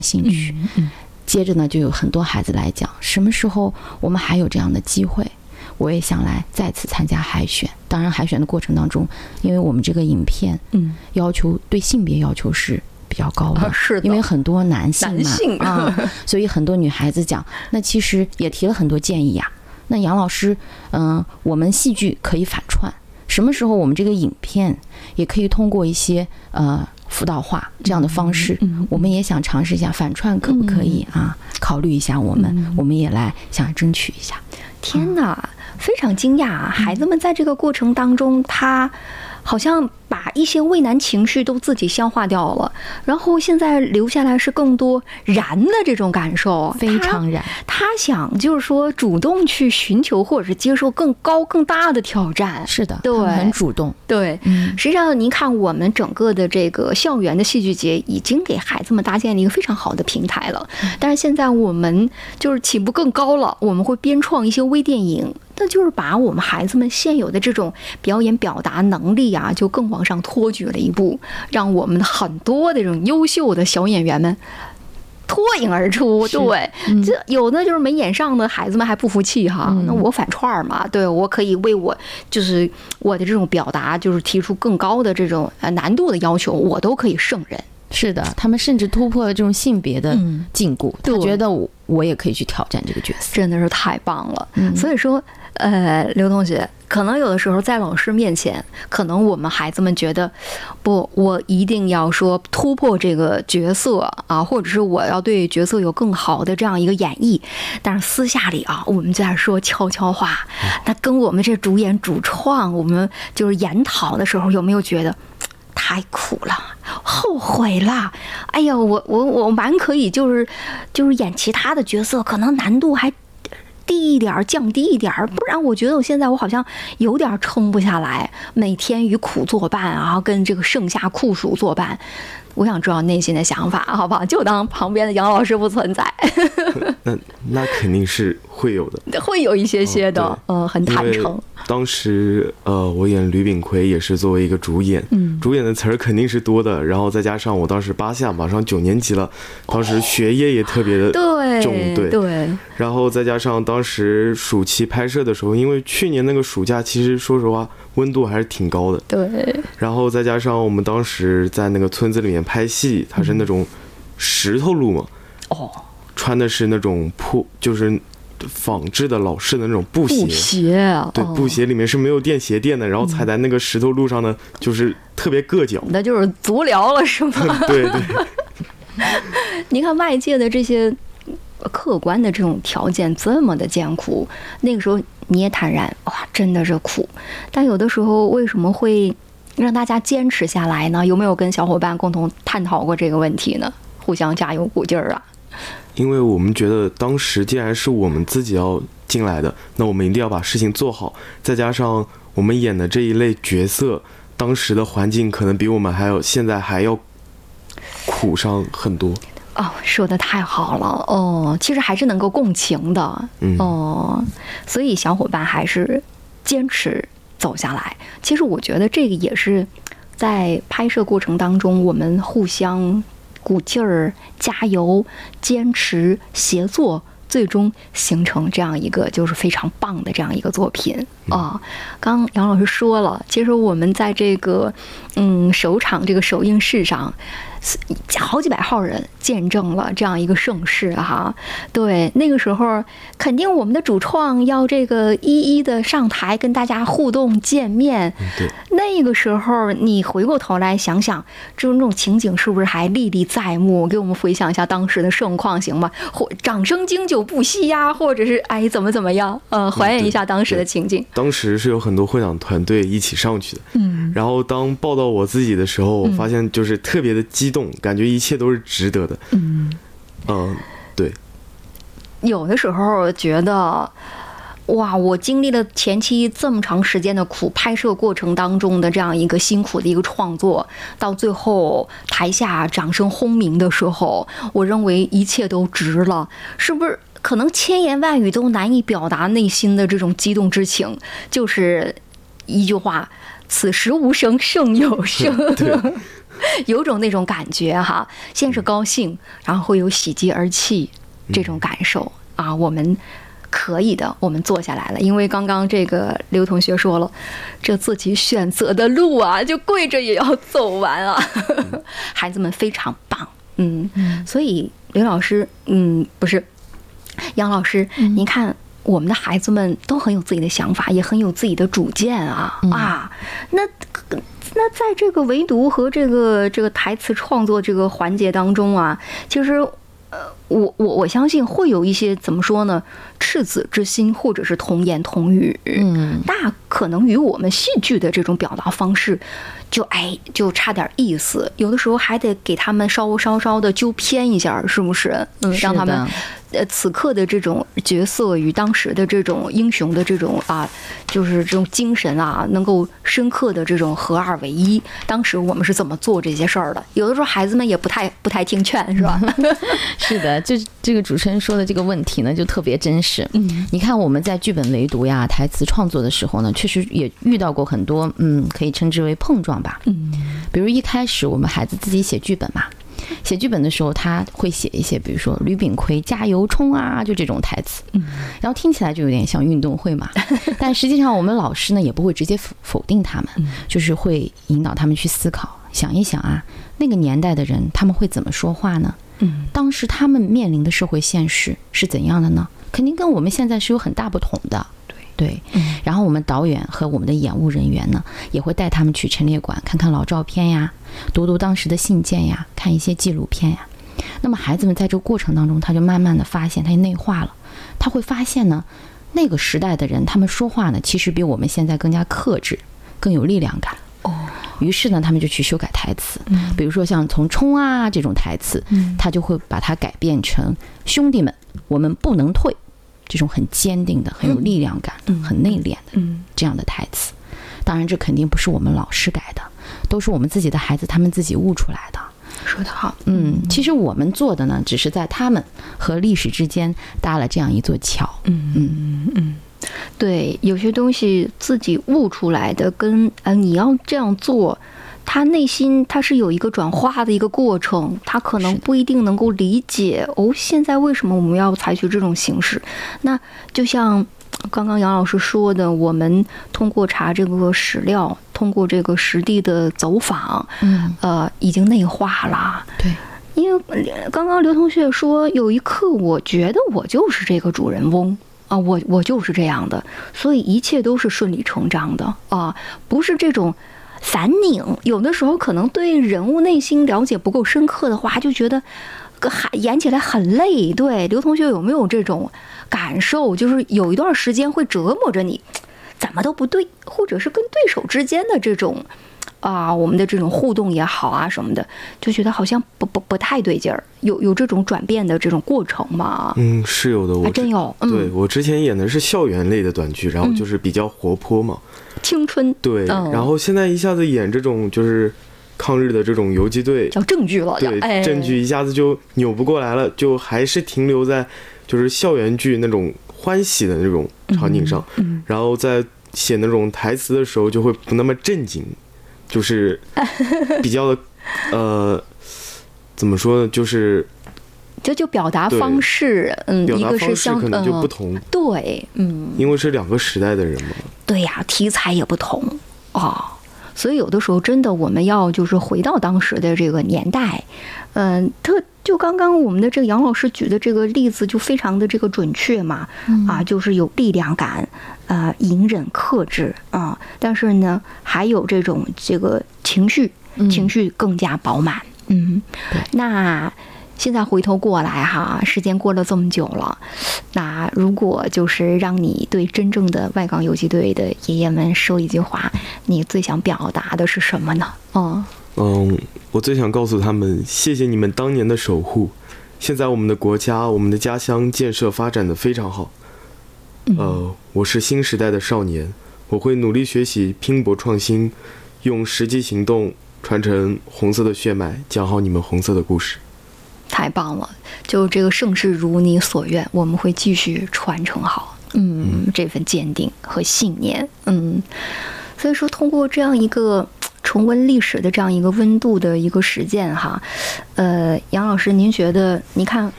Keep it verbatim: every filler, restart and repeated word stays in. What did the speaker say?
兴趣。嗯嗯、接着呢，就有很多孩子来讲，什么时候我们还有这样的机会，我也想来再次参加海选。当然海选的过程当中，因为我们这个影片嗯要求对性别要求是比较高的， 啊、是的， 因为很多男性嘛男性啊，所以很多女孩子讲，那其实也提了很多建议呀、啊。那杨老师，嗯、呃，我们戏剧可以反串，什么时候我们这个影片也可以通过一些呃辅导化这样的方式，嗯嗯、我们也想尝试一下反串，可不可以啊？嗯、考虑一下我们，嗯、我们也来想争取一下。 天哪！嗯非常惊讶啊！孩子们在这个过程当中，他好像把一些畏难情绪都自己消化掉了，然后现在留下来是更多燃的这种感受， 非常燃。 他, 他想就是说主动去寻求或者是接受更高更大的挑战。 是的， 对， 很主动。 对，嗯、实际上您看，我们整个的这个校园的戏剧节已经给孩子们搭建了一个非常好的平台了，嗯、但是现在我们就是起步更高了，我们会编创一些微电影。那就是把我们孩子们现有的这种表演表达能力啊，就更往上托举了一步，让我们很多的这种优秀的小演员们脱颖而出。对，嗯、这有的就是没演上的孩子们还不服气哈，嗯、那我反串嘛，对我可以为我就是我的这种表达，就是提出更高的这种难度的要求，我都可以胜任。 是的，他们甚至突破了这种性别的禁锢，嗯、他觉得我我也可以去挑战这个角色， 真的是太棒了。嗯、所以说，呃，刘同学，可能有的时候在老师面前，可能我们孩子们觉得，不，我一定要说突破这个角色啊，或者是我要对角色有更好的这样一个演绎。但是私下里啊，我们就在说悄悄话。那跟我们这主演主创，我们就是研讨的时候，有没有觉得？太苦了，后悔了。哎呀，我我我蛮可以，就是就是演其他的角色，可能难度还低一点，降低一点，不然我觉得我现在我好像有点撑不下来，每天与苦作伴啊，跟这个盛夏酷暑作伴。我想知道内心的想法，好不好？就当旁边的杨老师不存在。 那那肯定是会有的， 会有一些些的，呃，很坦诚。 当时呃，我演吕炳奎也是作为一个主演，嗯，主演的词儿肯定是多的，然后再加上我当时八下马上九年级了，当时学业也特别的重，对对。 然后再加上当时暑期拍摄的时候，因为去年那个暑假其实说实话温度还是挺高的， 对。 然后再加上我们当时在那个村子里面拍戏，它是那种石头路嘛，哦，穿的是那种破就是仿制的老式的那种布鞋， 布鞋， 对，布鞋里面是没有垫鞋垫的，然后踩在那个石头路上呢，就是特别硌脚， 那就是足疗了，是吗？ 对对。 你看外界的这些客观的这种条件这么的艰苦，那个时候你也坦然，哇，真的是苦。但有的时候为什么会让大家坚持下来呢？有没有跟小伙伴共同探讨过这个问题呢？互相加油鼓劲儿啊！ 因为我们觉得当时既然是我们自己要进来的，那我们一定要把事情做好。再加上我们演的这一类角色，当时的环境可能比我们还有现在还要苦上很多。 哦，说的太好了哦，其实还是能够共情的，嗯、哦，所以小伙伴还是坚持走下来。其实我觉得这个也是在拍摄过程当中，我们互相鼓劲儿、加油、坚持、协作，最终形成这样一个就是非常棒的这样一个作品啊。刚杨老师说了，其实我们在这个嗯首场这个首映式上，好几百号人见证了这样一个盛世哈。对，那个时候肯定我们的主创要这个一一的上台跟大家互动见面。 对， 那个时候你回过头来想想，这种这种情景是不是还历历在目？给我们回想一下当时的盛况行吗？或掌声经久不息呀，或者是哎怎么怎么样？呃，还原一下当时的情景。 当时是有很多会长团队一起上去的，嗯，然后当报到我自己的时候，我发现就是特别的激动，感觉一切都是值得的。嗯嗯、呃，对。 有的时候觉得，哇，我经历了前期这么长时间的苦，拍摄过程当中的这样一个辛苦的一个创作，到最后台下掌声轰鸣的时候，我认为一切都值了，是不是？可能千言万语都难以表达内心的这种激动之情，就是一句话：此时无声胜有声。 有种那种感觉哈。先是高兴，然后会有喜极而泣这种感受啊。我们可以的，我们坐下来了。因为刚刚这个刘同学说了，这自己选择的路啊，就跪着也要走完啊。孩子们非常棒，嗯，所以刘老师，嗯，不是杨老师，嗯、您看。我们的孩子们都很有自己的想法，也很有自己的主见啊、嗯、啊！那那在这个围读和这个这个台词创作这个环节当中啊，其实呃，我我我相信会有一些怎么说呢，赤子之心，或者是童言童语，嗯，那可能与我们戏剧的这种表达方式。就哎，就差点意思，有的时候还得给他们稍稍稍的纠偏一下，是不是？嗯，让他们呃此刻的这种角色与当时的这种英雄的这种啊，就是这种精神啊，能够深刻的这种合二为一。当时我们是怎么做这些事儿的？有的时候孩子们也不太不太听劝，是吧？ 是的，就这个主持人说的这个问题呢，就特别真实。嗯，你看我们在剧本围读呀、台词创作的时候呢，确实也遇到过很多嗯，可以称之为碰撞。嗯，比如一开始我们孩子自己写剧本嘛，写剧本的时候他会写一些，比如说吕炳奎加油冲啊，就这种台词，嗯，然后听起来就有点像运动会嘛，但实际上我们老师呢也不会直接否定他们，就是会引导他们去思考，想一想啊，那个年代的人他们会怎么说话呢？嗯，当时他们面临的社会现实是怎样的呢？肯定跟我们现在是有很大不同的。对，然后我们导演和我们的演务人员呢，也会带他们去陈列馆看看老照片呀，读读当时的信件呀，看一些纪录片呀。那么孩子们在这个过程当中，他就慢慢的发现，他就内化了，他会发现呢，那个时代的人，他们说话呢，其实比我们现在更加克制，更有力量感。哦，于是呢，他们就去修改台词，嗯、比如说像从冲啊这种台词，嗯、他就会把它改变成兄弟们，我们不能退。这种很坚定的、很有力量感的、嗯、很内敛的这样的台词，当然这肯定不是我们老师改的，都是我们自己的孩子他们自己悟出来的。 说得好， 嗯，其实我们做的呢，只是在他们和历史之间搭了这样一座桥。 嗯嗯嗯，对，有些东西自己悟出来的，跟呃你要这样做。他内心他是有一个转化的一个过程，他可能不一定能够理解哦，现在为什么我们要采取这种形式？那就像刚刚杨老师说的，我们通过查这个史料，通过这个实地的走访，嗯，呃，已经内化了。 对， 因为刚刚刘同学说，有一刻我觉得我就是这个主人翁。啊，我我就是这样的，所以一切都是顺理成章的啊，不是这种。散拧，有的时候可能对人物内心了解不够深刻的话，就觉得演起来很累。对，刘同学有没有这种感受？就是有一段时间会折磨着你，怎么都不对，或者是跟对手之间的这种啊，我们的这种互动也好啊什么的，就觉得好像不不不太对劲儿。有有这种转变的这种过程吗？ 嗯，是有的，我还真有。嗯、 对我之前演的是校园类的短剧，然后就是比较活泼嘛。嗯青春对、哦，然后现在一下子演这种就是抗日的这种游击队， 叫正剧了， 对， 哎、 正剧一下子就扭不过来了，就还是停留在就是校园剧那种欢喜的那种场景上，嗯嗯、然后在写那种台词的时候就会不那么正经，就是比较的呃怎么说呢，就是这就表达方式，嗯，一个是相可能就不同， 嗯、对，嗯， 因为是两个时代的人嘛。 对呀，题材也不同哦，所以有的时候真的我们要就是回到当时的这个年代，嗯、呃，特就刚刚我们的这个杨老师举的这个例子就非常的这个准确嘛，嗯、啊，就是有力量感，呃，隐忍克制啊，但是呢，还有这种这个情绪，情绪更加饱满，嗯，嗯那。现在回头过来哈，时间过了这么久了，那如果就是让你对真正的外港游击队的爷爷们说一句话，你最想表达的是什么呢？嗯嗯，我最想告诉他们，谢谢你们当年的守护。现在我们的国家，我们的家乡建设发展的非常好。呃，我是新时代的少年，我会努力学习，拼搏创新，用实际行动传承红色的血脉，讲好你们红色的故事。 太棒了，就这个盛世如你所愿，我们会继续传承好，嗯，这份坚定和信念，嗯，所以说通过这样一个重温历史的这样一个温度的一个实践哈。呃，杨老师，您觉得，你看